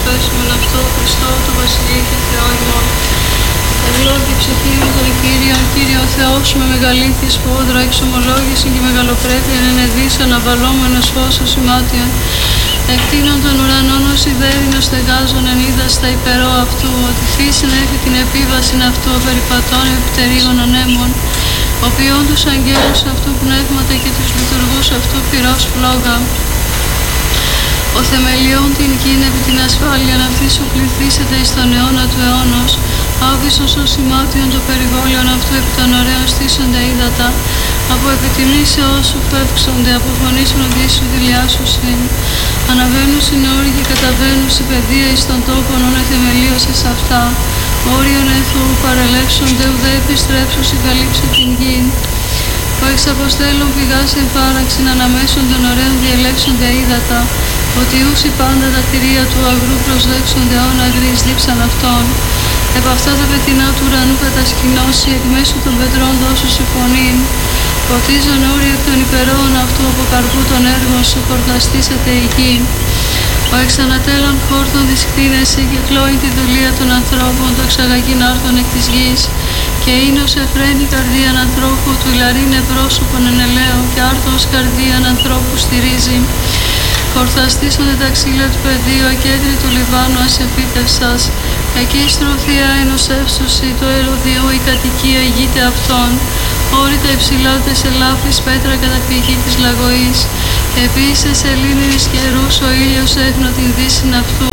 απέσμεν αυτό Χριστό το Βασιλείο και Θεό ημών. Ευλόγη ψυχή μου τον Κύριον, Κύριο Θεός σου με μεγαλήθης πόδρα, εξομολόγηση και μεγαλοπρέπεια ενεδείς αναβαλόμενος φως σημάτιον. Εκτείνων των ουρανών ως ιδέρινος στεγάζων εν είδας τα υπερό αυτού, ότι φύσιν έχει την επίβαση αυτού ο περιπατών επιπτερίγων ανέμων, οποίον τους αγγέλους αυτού πνεύματα και τους λειτουργούς αυτού πυρός φλόγα. Ο θεμελιών την γην επί την ασφάλειαν αυτή σου κληθήσεται εις τον αιώνα του αιώνος, άβυσος ως σημάτιον το περιβόλιον αυτού επί των ωραίων στήσονται ύδατα, από επιτιμήσεώς σου φεύξονται, από φωνής φροντίσου δηλιάσουσιν. Αναβαίνουν συνόροι και καταβαίνουν σε παιδεία εις των τόπων όν εθεμελίωσες αυτά. Όριον έθου παρελεύσονται, ουδέ επιστρέψουν συγκαλύψει την γη. Ο εξαποστέλων πηγάς εμφάραξην αναμέσων των ωραίων διελεύσονται ύδατα, ότι ούσι πάντα τα κτηρία του αγρού προσδέξονται όν αγρής δίψαν αυτών. Επ' αυτά τα πετεινά του ουρανού κατασκηνώσει, εκ μέσου των πετρών δώσου σου φωνήν. Ποτίζον όροι εκ των υπερών αυτού, από καρπού των έργων σου χορταστήσεται η γη. Ο εξανατέλων χόρτων δυσκτήνεσαι και κλώει τη δουλεία των ανθρώπων, το εξαγαγήν άρθον εκ της γης. Και ίνος εφραίνει καρδίαν ανθρώπου, του ηλαρίνε πρόσωπον εν ελαίο, και άρθος καρδίαν ανθρώπου στηρίζει. Χορταστήσονται τα ξύλα του πεδίου, ακέντρη του Λιβάνου ασεφίτευσας. Εκεί στρωθία ενωσεύσωση, το ελωδιού η κατοικία ηγείται αυτών. Όρητα υψηλάτες ελάφρης πέτρα κατά πηγή της λαγωής. Επίσης σελήνης καιρούς ο ήλιος έγνω την δύσιν αυτού.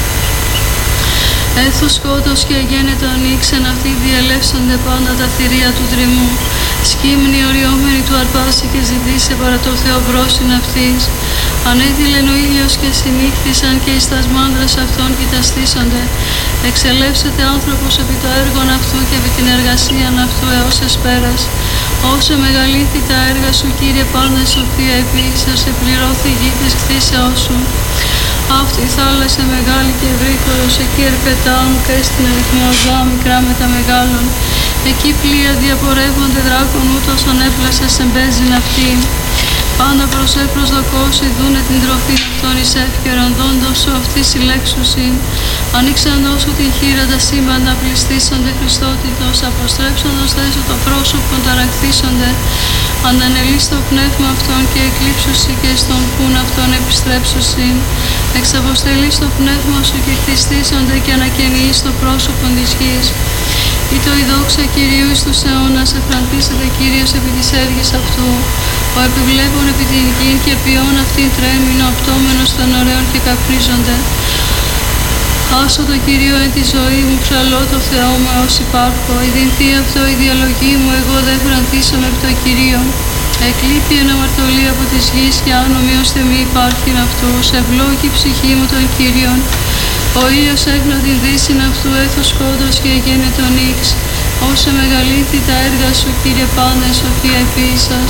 Έθου σκότος και γένετον ήξεν αυτοί διελεύσονται πάντα τα θηρία του δρυμού. Σκύμνη οριόμενη του αρπάσει και ζητήσε παρά το Θεό βρόσιν αυτής. Ανέδειλεν ο ήλιος και συνήχθησαν και εις τας μάνδρας αυτών κοιταστήσονται. Εξελεύσεται άνθρωπος επί το έργον αυτού και επί την εργασίαν αυτού έως εσπέρας. Όσο μεγαλύτερη τα έργα σου, Κύριε, πάντα σοφία επίσης, επληρώθη η γη της κτήσεώς σου. Αυτή η θάλασσα μεγάλη και ευρύχωρος, εκεί ερπετά μου καίστην αριθμό ζώα μικρά με τα μεγάλων. Εκεί πλοία διαπορεύονται δράκων ούτως ανέπλασες εμπέζην αυτή. Πάντα προς προσδοκώσει δούνε την τροφή αυτών εις εύκαιρον, δόντος σου αυτή συλλέξουσιν. Ανοίξαν όσο την χείρα τα σύμπαντα πληστήσονται Χριστότητος, αποστρέψαντος θέσω το πρόσωπο ταραχθήσονται. Αντανελείς το πνεύμα αυτών και εκλείψουσι και στον πουν αυτών επιστρέψουσιν. Εξαποστελείς το πνεύμα σου και χτιστήσονται και ανακαινείς το πρόσωπο της γης. Ή το η δόξα Κυρίου εις τους αιώνας, εφραντήσεται Κύριος επί της έργης αυτού. Ο επιβλέπων επί την γη και ποιόν αυτήν τρέμεινο οπτόμενος των ωραίων και καπνίζονται. Άσω το Κυρίο εν τη ζωή μου, ψαλώ το Θεό μου ως υπάρχω. Η δυνθεί αυτό η διαλογή μου, εγώ δεν φραντήσαμε επί το Κυρίο. Εκλείπει εν αμαρτωλή από της γης και άνομοι ώστε μη υπάρχειν αυτού. Ευλόγη η ψυχή μου των Κυρίων. Ο ήλιος έγνω την δύσιν αυτού, έθος σκότος και εγένε τον ίξ. Όσο μεγαλύτερη τα έργα σου, Κύριε, πάντα η σοφία επίησας.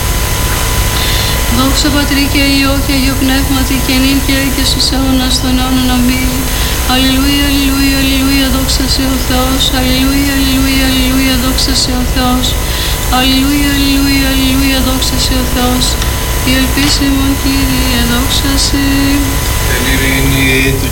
Δόξα Πατρί και Υιό και Αγιο Πνεύματι και νυν και έγκαι στους αιώνας των αιώνων αμήν. Αλληλούια, αλληλούια, αλληλούια, δόξα σε ο Θεός. Αλληλούια, αλληλούια, αλληλούια, δόξα σε ο Θεός. Αλληλούια, αλληλούια, αλληλούια, δόξα σε ο Θεός. Η ελπίση μου, Κύριε, δόξα σε.